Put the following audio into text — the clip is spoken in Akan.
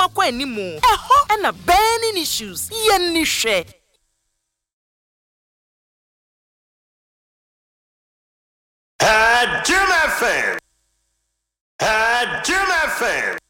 nneema kwa animu eho na burning issues yenni hwe Jim FM.